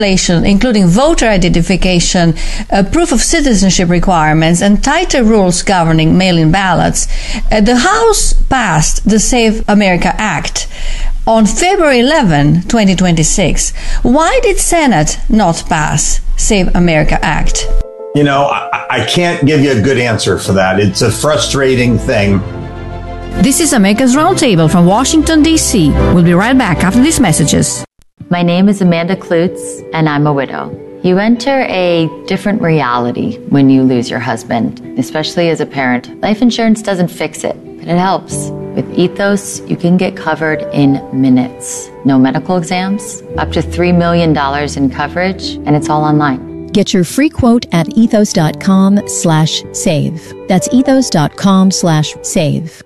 including voter identification, proof of citizenship requirements, and tighter rules governing mail-in ballots, the House passed the Save America Act on February 11, 2026. Why did Senate not pass Save America Act? You know, I can't give you a good answer for that. It's a frustrating thing. This is America's Roundtable from Washington, D.C. We'll be right back after these messages. My name is Amanda Klutz, and I'm a widow. You enter a different reality when you lose your husband, especially as a parent. Life insurance doesn't fix it, but it helps. With Ethos, you can get covered in minutes. No medical exams, up to $3 million in coverage, and it's all online. Get your free quote at ethos.com/save. That's ethos.com/save.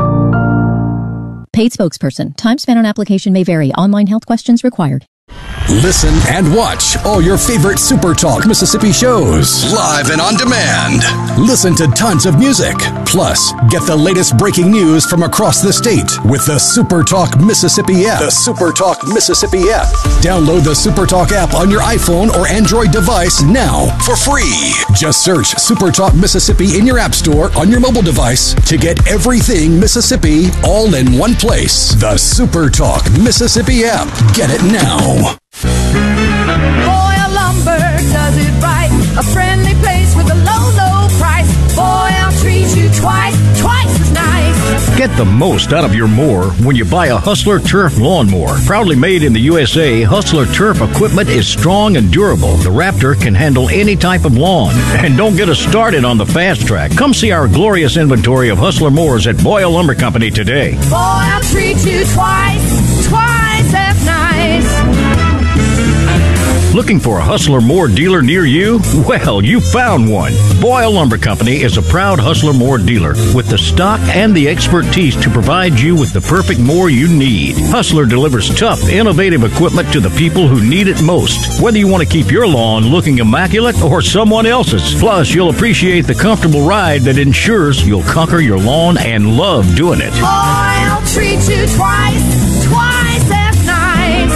Paid spokesperson. Time spent on application may vary. Online health questions required. Listen and watch all your favorite Super Talk Mississippi shows live and on demand. Listen to tons of music. Plus, get the latest breaking news from across the state with the Super Talk Mississippi app. The Super Talk Mississippi app. Download the Super Talk app on your iPhone or Android device now for free. Just search Super Talk Mississippi in your app store on your mobile device to get everything Mississippi all in one place. The Super Talk Mississippi app. Get it now. Boyle Lumber does it right. A friendly place with a low, low price. Boyle treats you twice as nice. Get the most out of your mower when you buy a Hustler Turf lawnmower. Proudly made in the USA, Hustler Turf equipment is strong and durable. The Raptor can handle any type of lawn. And don't get us started on the fast track. Come see our glorious inventory of Hustler mowers at Boyle Lumber Company today. Boyle treats you twice as nice. Looking for a Hustler Mower dealer near you? Well, you found one. Boyle Lumber Company is a proud Hustler Mower dealer with the stock and the expertise to provide you with the perfect mower you need. Hustler delivers tough, innovative equipment to the people who need it most, whether you want to keep your lawn looking immaculate or someone else's. Plus, you'll appreciate the comfortable ride that ensures you'll conquer your lawn and love doing it. Boyle treats you twice as nice.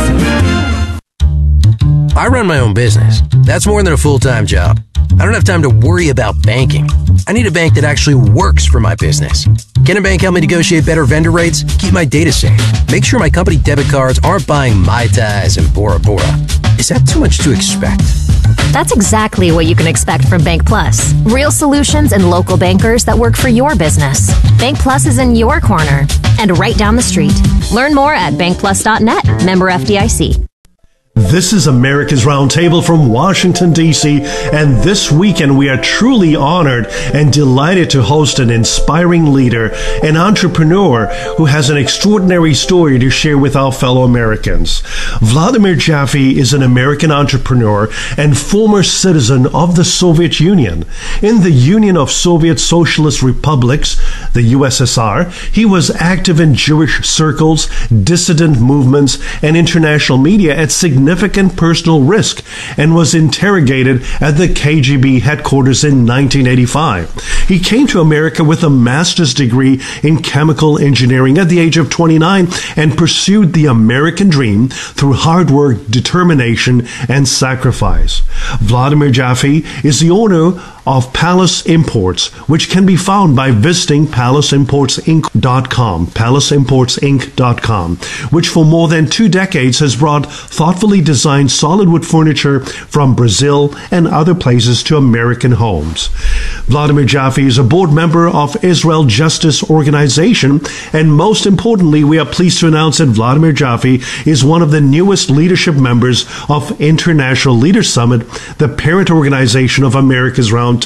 I run my own business. That's more than a full-time job. I don't have time to worry about banking. I need a bank that actually works for my business. Can a bank help me negotiate better vendor rates? Keep my data safe. Make sure my company debit cards aren't buying Mai Tais and Bora Bora. Is that too much to expect? That's exactly what you can expect from Bank Plus. Real solutions and local bankers that work for your business. Bank Plus is in your corner and right down the street. Learn more at bankplus.net. Member FDIC. This is America's Roundtable from Washington, D.C., and this weekend we are truly honored and delighted to host an inspiring leader, an entrepreneur who has an extraordinary story to share with our fellow Americans. Vladimir Jaffe is an American entrepreneur and former citizen of the Soviet Union. In the Union of Soviet Socialist Republics, the USSR, he was active in Jewish circles, dissident movements, and international media at significant personal risk and was interrogated at the KGB headquarters in 1985. He came to America with a master's degree in chemical engineering at the age of 29 and pursued the American dream through hard work, determination, and sacrifice. Vladimir Jaffe is the owner of Palace Imports, which can be found by visiting PalaceImportsInc.com, PalaceImportsInc.com, which for more than 2 decades has brought thoughtfully designed solid wood furniture from Brazil and other places to American homes. Vladimir Jaffe is a board member of Israel Justice Organization, and most importantly, we are pleased to announce that Vladimir Jaffe is one of the newest leadership members of International Leaders Summit, the parent organization of America's Roundtable,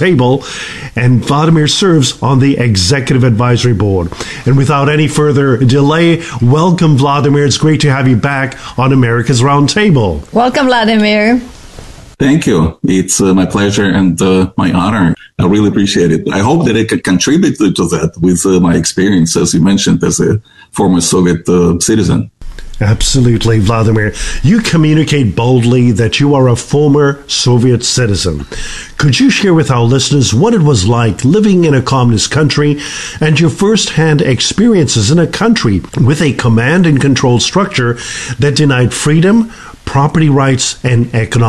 and Vladimir serves on the Executive Advisory Board. And without any further delay, welcome, Vladimir. It's great to have you back on America's Roundtable. Welcome, Vladimir. Thank you. It's my pleasure and my honor. I really appreciate it. I hope that I can contribute to that with my experience, as you mentioned, as a former Soviet citizen. Absolutely, Vladimir. You communicate boldly that you are a former Soviet citizen. Could you share with our listeners what it was like living in a communist country and your first-hand experiences in a country with a command and control structure that denied freedom, property rights, and economic